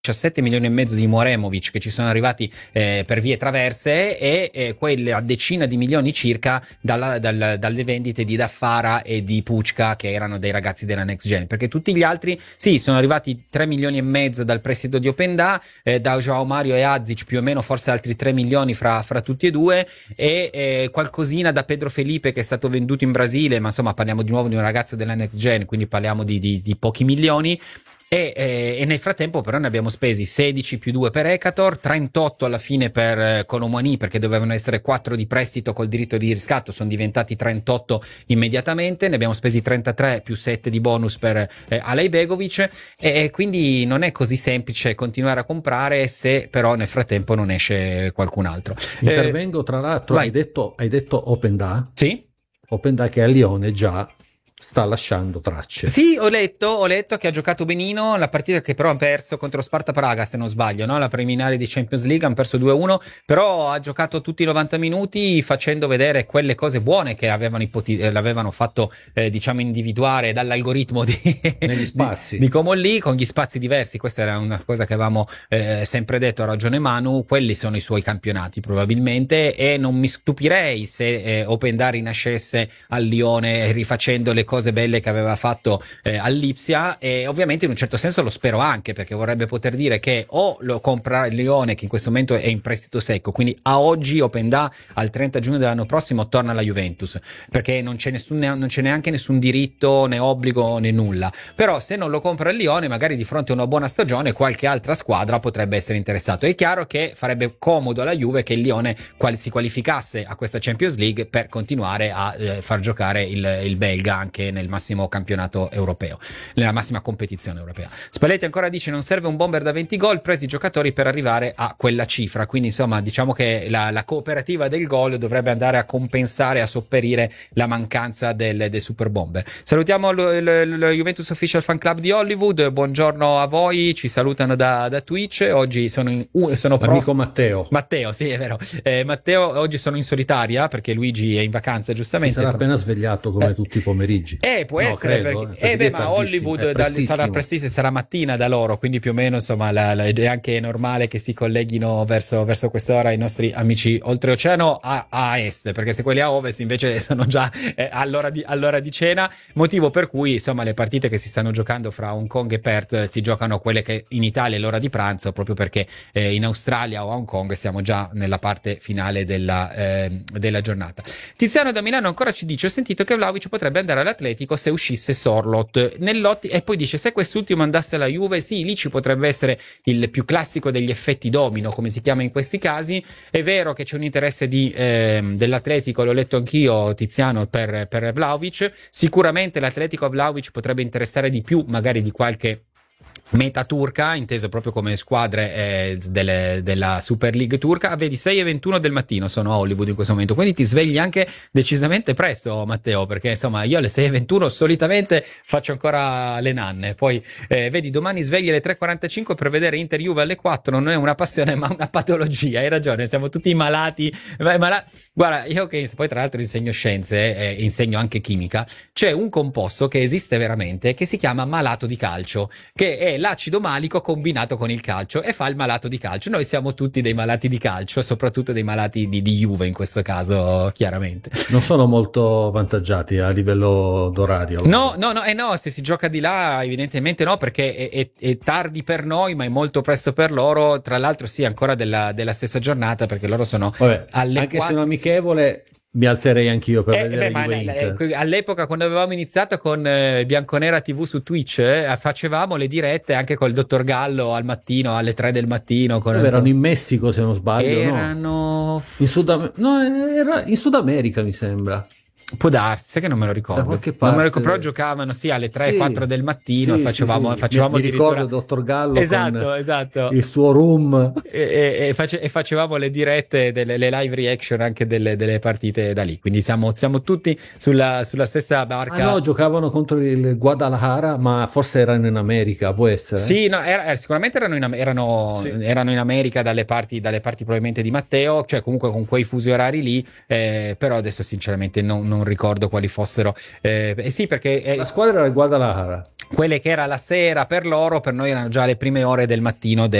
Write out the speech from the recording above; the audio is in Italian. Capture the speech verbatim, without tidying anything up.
diciassette milioni e mezzo di Moremovic che ci sono arrivati eh, per vie traverse e eh, quella decina di milioni circa dalla, dal, dalle vendite di Daffara e di Pucca, che erano dei ragazzi della Next Gen, perché tutti gli altri sì, sono arrivati tre milioni e mezzo dal prestito di Openda, eh, da Joao Mario e Azic più o meno, forse altri tre milioni fra, fra tutti e due, e eh, qualcosina da Pedro Felipe che è stato venduto in Brasile, ma insomma parliamo di nuovo di un ragazzo della Next Gen, quindi parliamo di, di, di pochi milioni. E, eh, e nel frattempo però ne abbiamo spesi sedici più due per Ekator, trentotto alla fine per eh, Colomani, perché dovevano essere quattro di prestito col diritto di riscatto, sono diventati trentotto immediatamente, ne abbiamo spesi trentatré più sette di bonus per eh, Alej Begovic, e, e quindi non è così semplice continuare a comprare se però nel frattempo non esce qualcun altro. Intervengo, tra l'altro, hai detto, hai detto Openda? Sì? Openda che a Lione già sta lasciando tracce. Sì, ho letto, ho letto che ha giocato benino la partita, che però ha perso contro Sparta Praga, se non sbaglio, no? La preliminare di Champions League, hanno perso due a uno, però ha giocato tutti i novanta minuti facendo vedere quelle cose buone che avevano ipoti- l'avevano fatto eh, diciamo individuare dall'algoritmo di, negli spazi di, di Comolli, con gli spazi diversi. Questa era una cosa che avevamo eh, sempre detto, ha ragione Manu, quelli sono i suoi campionati probabilmente, e non mi stupirei se eh, Openda rinascesse al Lione rifacendo le cose belle che aveva fatto eh, all'Ipsia, e ovviamente in un certo senso lo spero anche, perché vorrebbe poter dire che o lo compra il Lione, che in questo momento è in prestito secco, quindi a oggi Openda al trenta giugno dell'anno prossimo torna alla Juventus, perché non c'è, nessun, non c'è neanche nessun diritto né obbligo né nulla. Però se non lo compra il Lione, magari di fronte a una buona stagione qualche altra squadra potrebbe essere interessato. È chiaro che farebbe comodo alla Juve che il Lione qual- si qualificasse a questa Champions League per continuare a eh, far giocare il, il belga anche nel massimo campionato europeo, nella massima competizione europea. Spalletti ancora dice: non serve un bomber da venti gol, presi giocatori per arrivare a quella cifra. Quindi insomma diciamo che la, la cooperativa del gol dovrebbe andare a compensare, a sopperire la mancanza del, del super bomber. Salutiamo lo, lo, lo Juventus Official Fan Club di Hollywood, buongiorno a voi, ci salutano da, da Twitch. Oggi sono in uh, sono l'amico prof... Matteo Matteo, sì, è vero. eh, Matteo, oggi sono in solitaria perché Luigi è in vacanza, giustamente. si sarà appena svegliato come eh, tutti i pomeriggi. Eh, può no, essere, credo, perché, perché eh, beh, ma Hollywood dal, sarà prestissimo, sarà mattina da loro, quindi più o meno insomma la, la, è anche normale che si colleghino verso, verso quest'ora i nostri amici oltreoceano a, a est, perché se quelli a ovest invece sono già eh, all'ora, di, all'ora di cena, motivo per cui insomma le partite che si stanno giocando fra Hong Kong e Perth si giocano quelle che in Italia è l'ora di pranzo, proprio perché eh, in Australia o a Hong Kong siamo già nella parte finale della, eh, della giornata. Tiziano da Milano ancora ci dice: ho sentito che Vlahovic potrebbe andare all'Atletico se uscisse Sorloth nell'otti, e poi dice: se quest'ultimo andasse alla Juve, sì, lì ci potrebbe essere il più classico degli effetti domino, come si chiama in questi casi. È vero che c'è un interesse di, eh, dell'Atletico, l'ho letto anch'io Tiziano, per, per Vlahovic. Sicuramente l'Atletico a Vlahovic potrebbe interessare di più magari di qualche meta turca, inteso proprio come squadre eh, delle, della Super League turca. Ah, vedi, sei e ventuno del mattino sono a Hollywood in questo momento, quindi ti svegli anche decisamente presto, Matteo, perché insomma io alle sei e ventuno solitamente faccio ancora le nanne. Poi eh, vedi, domani svegli alle tre e quarantacinque per vedere Inter Juve alle quattro, non è una passione ma una patologia, hai ragione, siamo tutti malati. Mala... Guarda, io che poi tra l'altro insegno scienze e eh, insegno anche chimica, c'è un composto che esiste veramente che si chiama malato di calcio, che è l'acido malico combinato con il calcio e fa il malato di calcio. Noi siamo tutti dei malati di calcio, soprattutto dei malati di, di Juve in questo caso, chiaramente. Non sono molto vantaggiati a livello d'orario. No, no, no, eh no, se si gioca di là evidentemente no, perché è, è, è tardi per noi ma è molto presto per loro. Tra l'altro sì, ancora della, della stessa giornata, perché loro sono Vabbè, alle anche quattro... se non amichevole mi alzerei anch'io per Eh, vedere beh, ma Juve ne- Inter. eh, all'epoca quando avevamo iniziato con eh, Bianconera tivù su Twitch eh, facevamo le dirette anche col dottor Gallo al mattino, alle tre del mattino con Dove erano Anto- in Messico, se non sbaglio, erano no? In Sud, Am- no, era in Sud America mi sembra. Può darsi, sai che non me lo Da ricordo. qualche Non me lo parte. ricordo, però giocavano sì alle tre Sì. quattro del mattino Sì, e facevamo, sì, sì. facevamo mi, mi addirittura... ricordo il dottor Gallo Esatto, con esatto. il suo room. E, e- e face- e facevamo le dirette, delle, le live reaction anche delle, delle partite da lì. Quindi siamo, siamo tutti sulla, sulla stessa barca. Ah no, giocavano contro il Guadalajara, ma forse erano in America, può essere? Sì, no, era- era- sicuramente erano in, Am- erano, Sì. erano in America dalle parti, dalle parti probabilmente di Matteo, cioè comunque con quei fusi orari lì, eh, però adesso sinceramente non, non non ricordo quali fossero. Eh, eh sì, perché eh, la squadra era il Guadalajara. Quelle che era la sera per loro, per noi erano già le prime ore del mattino